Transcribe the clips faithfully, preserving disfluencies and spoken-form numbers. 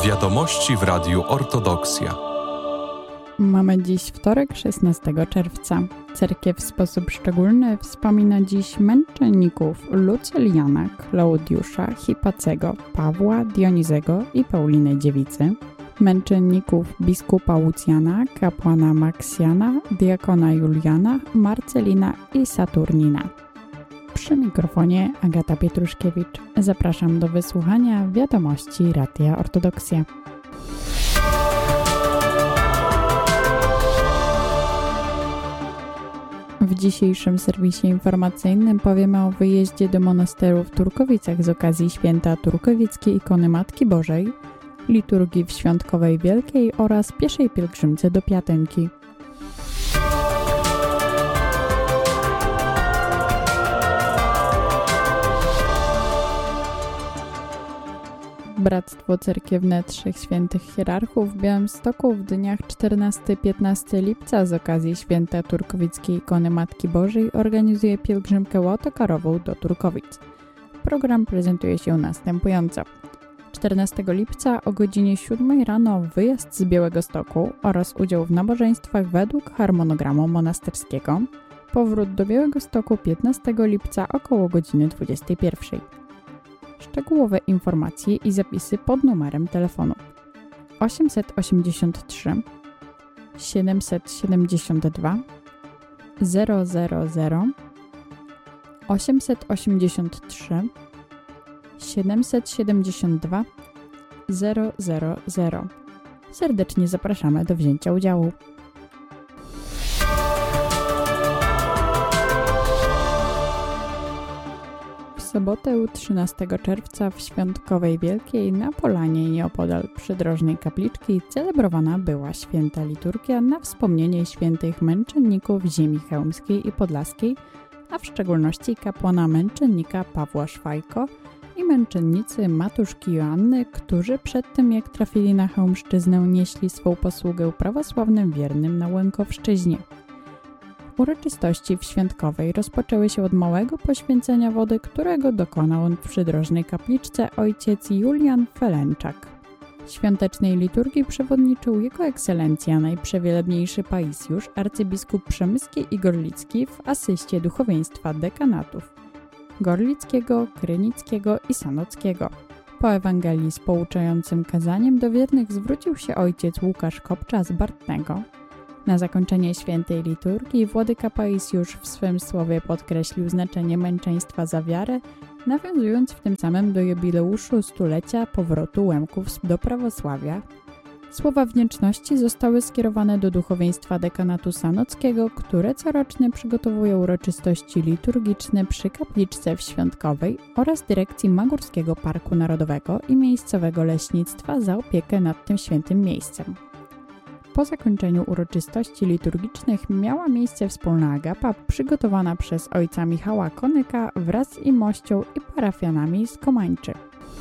Wiadomości w Radiu Ortodoksja. Mamy dziś wtorek, szesnastego czerwca. Cerkiew w sposób szczególny wspomina dziś męczenników Luceliana, Klaudiusza, Hipacego, Pawła, Dionizego i Pauliny Dziewicy, męczenników biskupa Łucjana, kapłana Maksjana, diakona Juliana, Marcelina i Saturnina. Przy mikrofonie Agata Pietruszkiewicz. Zapraszam do wysłuchania wiadomości Radia Ortodoksja. W dzisiejszym serwisie informacyjnym powiemy o wyjeździe do monasteru w Turkowicach z okazji święta turkowieckiej ikony Matki Bożej, liturgii w Świątkowej Wielkiej oraz pieszej pielgrzymce do Piatenki. Bractwo Cerkiewne Trzech Świętych Hierarchów w Białymstoku w dniach czternastego-piętnastego lipca z okazji święta turkowieckiej ikony Matki Bożej organizuje pielgrzymkę autokarową do Turkowic. Program prezentuje się następująco. czternastego lipca o godzinie siódmej rano wyjazd z Białegostoku oraz udział w nabożeństwach według harmonogramu monasterskiego. Powrót do Białegostoku piętnastego lipca około godziny dwudziestej pierwszej. Szczegółowe informacje i zapisy pod numerem telefonu osiemset osiemdziesiąt trzy siedemset siedemdziesiąt dwa zero zero zero osiemset osiemdziesiąt trzy siedemset siedemdziesiąt dwa zero zero zero. Serdecznie zapraszamy do wzięcia udziału. W sobotę trzynastego czerwca w Świątkowej Wielkiej na Polanie nieopodal przydrożnej kapliczki celebrowana była święta liturgia na wspomnienie świętych męczenników ziemi chełmskiej i podlaskiej, a w szczególności kapłana męczennika Pawła Szwajko i męczennicy Matuszki Joanny, którzy przed tym jak trafili na Chełmszczyznę nieśli swą posługę prawosławnym wiernym na Łękowszczyźnie. Uroczystości w Świątkowej rozpoczęły się od małego poświęcenia wody, którego dokonał on w przydrożnej kapliczce ojciec Julian Felenczak. Świątecznej liturgii przewodniczył Jego Ekscelencja Najprzewielebniejszy Paisjusz, arcybiskup przemyski i gorlicki w asyście duchowieństwa dekanatów gorlickiego, krynickiego i sanockiego. Po Ewangelii z pouczającym kazaniem do wiernych zwrócił się ojciec Łukasz Kopcza z Bartnego. Na zakończenie świętej liturgii władyka Paisjusz w swym słowie podkreślił znaczenie męczeństwa za wiarę, nawiązując w tym samym do jubileuszu stulecia powrotu Łemków do prawosławia. Słowa wdzięczności zostały skierowane do duchowieństwa dekanatu sanockiego, które corocznie przygotowuje uroczystości liturgiczne przy kapliczce w Świątkowej oraz dyrekcji Magórskiego Parku Narodowego i miejscowego leśnictwa za opiekę nad tym świętym miejscem. Po zakończeniu uroczystości liturgicznych miała miejsce wspólna agapa przygotowana przez ojca Michała Konyka wraz z Imością i parafianami z Komańczy.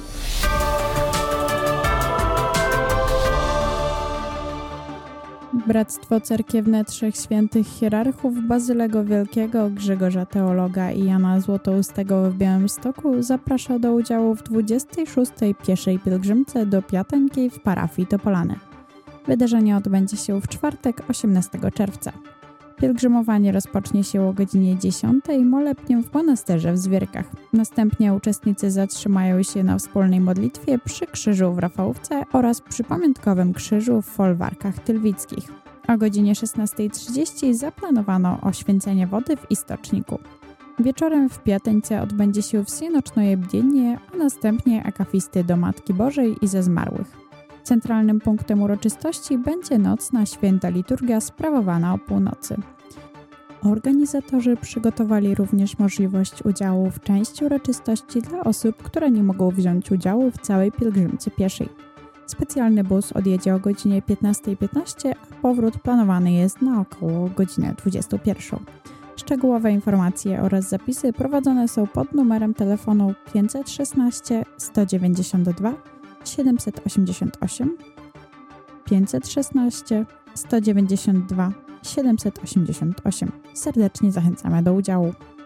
Bractwo Cerkiewne Trzech Świętych Hierarchów Bazylego Wielkiego, Grzegorza Teologa i Jana Złotoustego w Białymstoku zaprasza do udziału w dwudziestej szóstej pieszej pielgrzymce do Piatenki w parafii Topolany. Wydarzenie odbędzie się w czwartek, osiemnastego czerwca. Pielgrzymowanie rozpocznie się o godzinie dziesiątej molebniem w monasterze w Zwierkach. Następnie uczestnicy zatrzymają się na wspólnej modlitwie przy krzyżu w Rafałówce oraz przy pamiątkowym krzyżu w folwarkach tylwickich. O godzinie szesnastej trzydzieści zaplanowano oświęcenie wody w istoczniku. Wieczorem w Piatence odbędzie się wsienoczne bdzienie, a następnie akafisty do Matki Bożej i ze zmarłych. Centralnym punktem uroczystości będzie nocna święta liturgia sprawowana o północy. Organizatorzy przygotowali również możliwość udziału w części uroczystości dla osób, które nie mogą wziąć udziału w całej pielgrzymce pieszej. Specjalny bus odjedzie o godzinie piętnastej piętnaście, a powrót planowany jest na około godzinę dwudziestą pierwszą. Szczegółowe informacje oraz zapisy prowadzone są pod numerem telefonu pięćset szesnaście sto dziewięćdziesiąt dwa siedemset osiemdziesiąt osiem, pięćset szesnaście sto dziewięćdziesiąt dwa siedemset osiemdziesiąt osiem. Serdecznie zachęcamy do udziału.